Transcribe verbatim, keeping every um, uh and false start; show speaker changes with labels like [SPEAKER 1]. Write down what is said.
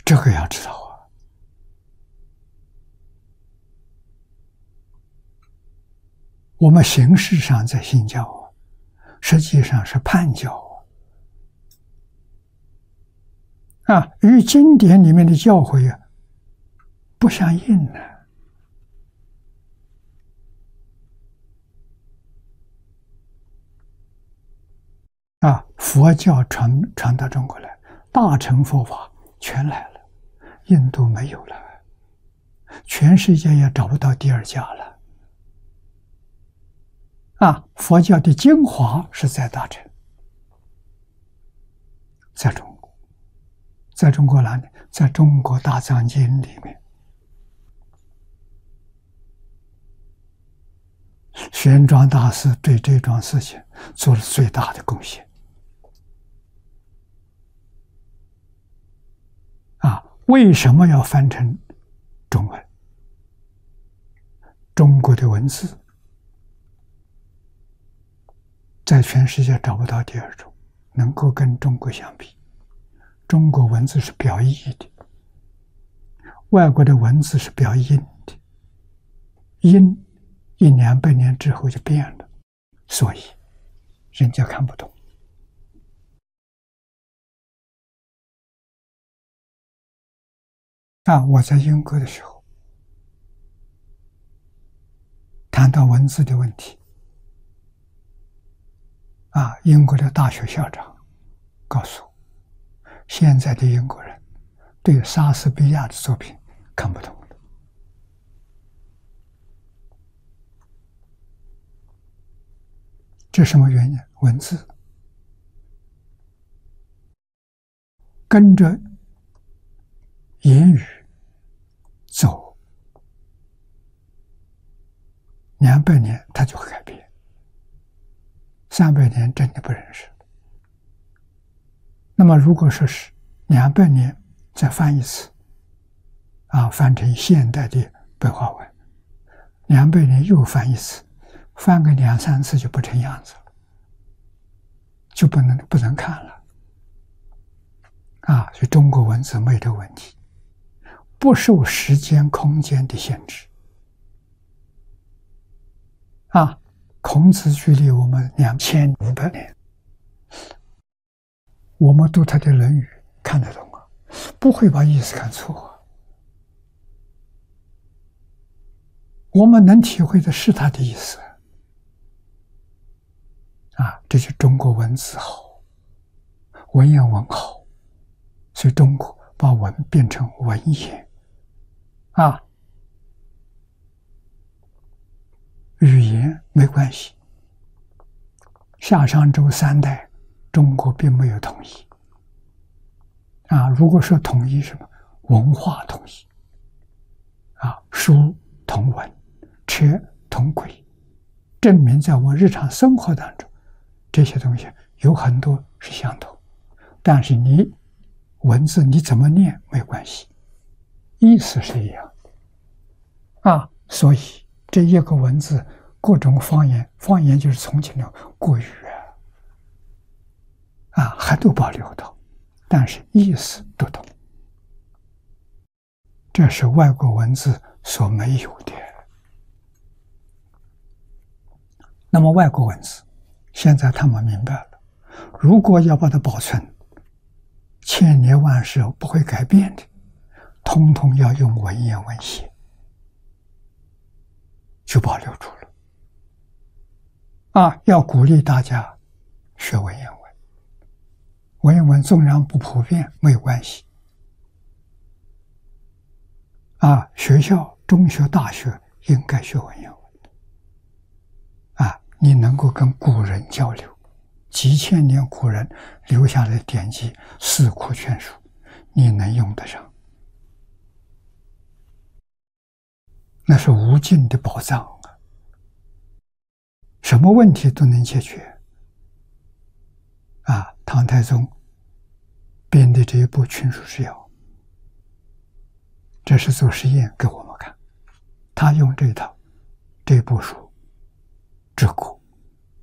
[SPEAKER 1] 这个要知道啊。我们形式上在信教啊，实际上是叛教啊，啊，与经典里面的教诲啊不相应呢。啊，佛教传传到中国来，大乘佛法全来了，印度没有了，全世界也找不到第二家了。啊，佛教的精华是在大乘，在中国，在中国哪里？在中国大藏经里面，玄奘大师对这桩事情做了最大的贡献。啊，为什么要翻成中文？中国的文字在全世界找不到第二种能够跟中国相比。中国文字是表意的，外国的文字是表音的，音一两百年之后就变了，所以人家看不懂。啊，我在英国的时候谈到文字的问题，啊，英国的大学校长告诉我，现在的英国人对莎士比亚的作品看不懂了。这什么原因？文字跟着言语走两百年，它就会改变。三百年真的不认识。那么如果说是两百年再翻一次，啊，翻成现代的白话文，两百年又翻一次，翻个两三次就不成样子了，就不能不能看了。啊，所以中国文字没这个问题，不受时间空间的限制。啊，孔子距离我们两千五百年，我们读他的《论语》看得懂啊，不会把意思看错啊。我们能体会的是他的意思啊，这就中国文字好，文言文好，所以中国把文变成文言啊。语言没关系，夏商周三代中国并没有统一啊。如果说统一什么，文化统一啊，书同文，车同轨，证明在我日常生活当中，这些东西有很多是相同，但是你文字你怎么念没关系，意思是一样啊。所以这一个文字，各种方言，方言就是从前的国语啊，啊，还都保留到，但是意思都同，这是外国文字所没有的。那么外国文字，现在他们明白了，如果要把它保存，千年万世不会改变的，通通要用文言文写。就保留住了啊！要鼓励大家学文言文，文言文纵然不普遍没有关系啊。学校、中学、大学应该学文言文啊，你能够跟古人交流，几千年古人留下来的典籍、四库全书，你能用得上，那是无尽的宝藏啊！什么问题都能解决啊！唐太宗编的这一部《群书治要》，这是做实验给我们看，他用这一套这部书治国。